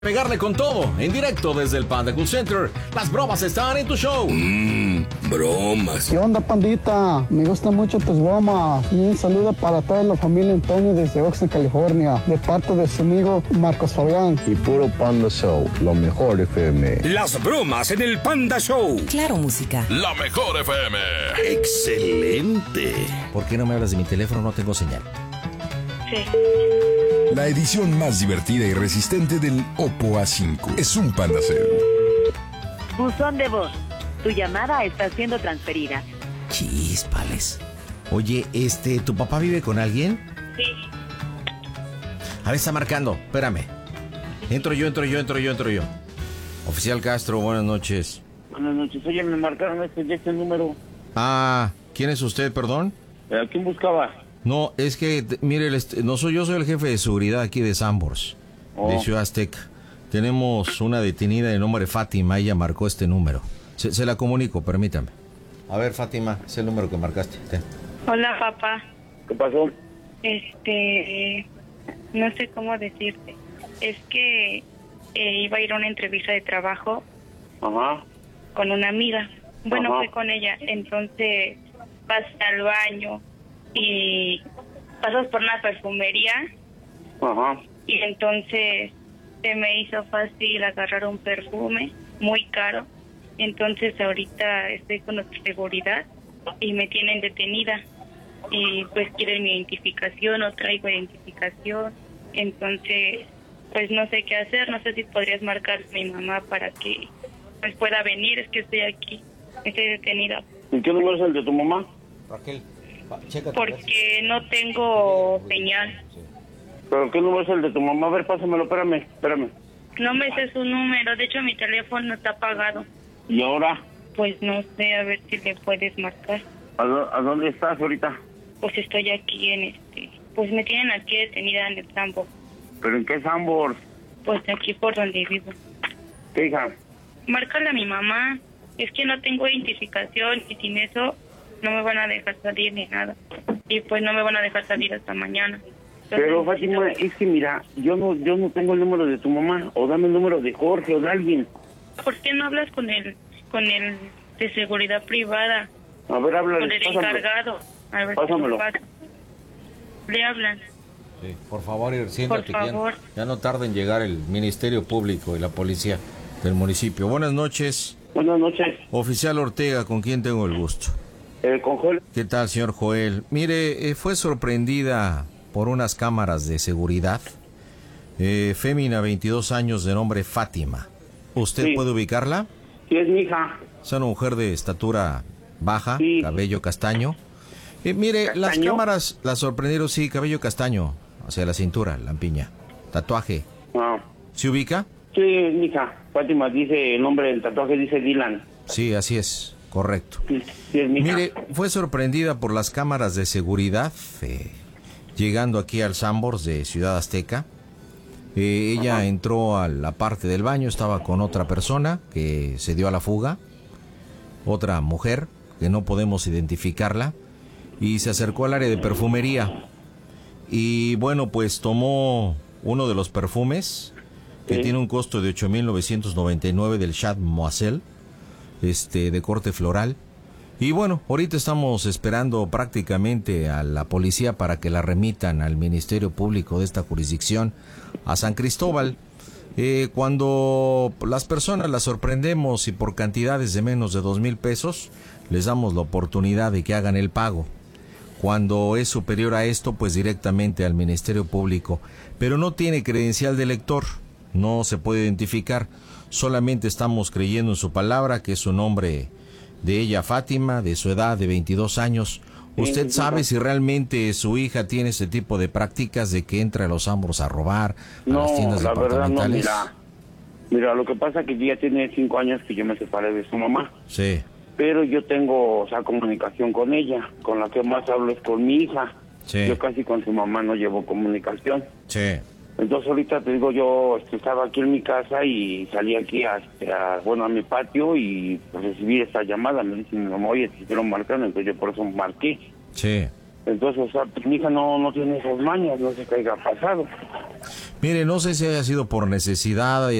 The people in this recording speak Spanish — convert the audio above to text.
Pegarle con todo, en directo desde el Panda Cool Center. Las bromas están en tu show. Bromas. ¿Qué onda, pandita? Me gustan mucho tus bromas. Y un saludo para toda la familia Antonio desde Oxnard, California, de parte de su amigo Marcos Fabián. Y puro Panda Show, lo mejor FM. Las bromas en el Panda Show. Claro, música. La mejor FM. Excelente. ¿Por qué no me hablas de mi teléfono? No tengo señal. Sí. La edición más divertida y resistente del Oppo A5 es un Panda Cell. Buzón de voz. Tu llamada está siendo transferida. Chíspales. Oye, ¿tu papá vive con alguien? Sí. A ver, está marcando. Espérame. Entro yo. Oficial Castro, buenas noches. Buenas noches. Oye, me marcaron este número. Ah, ¿quién es usted, perdón? ¿A quién buscaba? No, es que, mire, yo soy el jefe de seguridad aquí de Sambors, de Ciudad Azteca. Tenemos una detenida de nombre Fátima, ella marcó este número. Se la comunico, permítame. A ver, Fátima, es el número que marcaste. Ten. Hola, papá. ¿Qué pasó? No sé cómo decirte. Es que iba a ir a una entrevista de trabajo. Ajá. Con una amiga. Bueno, Ajá. fui con ella. Entonces, vas al baño y pasas por una perfumería. Ajá. Y entonces se me hizo fácil agarrar un perfume muy caro. Entonces ahorita estoy con la seguridad y me tienen detenida. Y pues quieren mi identificación, no traigo identificación. Entonces, pues no sé qué hacer. No sé si podrías marcar a mi mamá para que pues pueda venir. Es que estoy aquí, estoy detenida. ¿Y qué número es el de tu mamá? Raquel, chécate. Porque no tengo señal. ¿Pero qué número es el de tu mamá? A ver, pásamelo, espérame. No me sé su número. De hecho, mi teléfono está apagado. ¿Y ahora? Pues no sé, a ver si le puedes marcar. ¿A dónde estás ahorita? Pues estoy aquí pues me tienen aquí detenida en el campo. ¿Pero en qué Sambors? Pues aquí por donde vivo. ¿Qué hija? Márcale a mi mamá. Es que no tengo identificación y sin eso no me van a dejar salir ni nada. Y pues no me van a dejar salir hasta mañana. Entonces, Pero Fátima, es que mira, yo no tengo el número de tu mamá. O dame el número de Jorge o de alguien. ¿Por qué no hablas con el de seguridad privada? A ver, háblale. Con el encargado. A ver, Pásamelo. Le hablan. Sí, por favor, siéntate. Por favor. Ya no tarda en llegar el Ministerio Público y la policía del municipio. Buenas noches. Buenas noches. Oficial Ortega, ¿con quién tengo el gusto? Con Joel. ¿Qué tal, señor Joel? Mire, fue sorprendida por unas cámaras de seguridad. Fémina, 22 años, de nombre Fátima. ¿Usted Sí. puede ubicarla? Sí, es mi hija. Es una mujer de estatura baja, Sí. cabello castaño. Mire, ¿Castaño? las cámaras la sorprendieron, sí, cabello castaño, hacia la cintura, lampiña. Tatuaje. Ah. ¿Se ubica? Sí, es mi hija. Fátima dice, el nombre del tatuaje dice Dylan. Sí, así es, correcto. Sí, es mi hija. Mire, fue sorprendida por las cámaras de seguridad, llegando aquí al Sambors de Ciudad Azteca. Ella entró a la parte del baño, estaba con otra persona que se dio a la fuga, otra mujer que no podemos identificarla, y se acercó al área de perfumería. Y bueno, pues tomó uno de los perfumes que Sí. tiene un costo de 8,999 del Chat Moiselle, de corte floral. Y bueno, ahorita estamos esperando prácticamente a la policía para que la remitan al Ministerio Público de esta jurisdicción, a San Cristóbal. Cuando las personas las sorprendemos y por cantidades de menos de 2,000 pesos, les damos la oportunidad de que hagan el pago. Cuando es superior a esto, pues directamente al Ministerio Público. Pero no tiene credencial de lector, no se puede identificar. Solamente estamos creyendo en su palabra, que es su nombre de ella, Fátima, de su edad de 22 años. ¿Usted sabe si realmente su hija tiene ese tipo de prácticas de que entra a los Sambors a robar, a las tiendas la verdad no, departamentales? mira, lo que pasa es que ya tiene 5 años que yo me separé de su mamá. Sí. Pero yo tengo, comunicación con ella. Con la que más hablo es con mi hija. Sí. Yo casi con su mamá no llevo comunicación. Sí. Entonces ahorita te digo, yo estaba aquí en mi casa y salí aquí a mi patio y recibí esta llamada. Me dicen, mi mamá, oye, te hicieron marcar, entonces yo por eso marqué. Sí. Entonces, mi hija no tiene esas mañas, no sé qué haya pasado. Mire, no sé si haya sido por necesidad,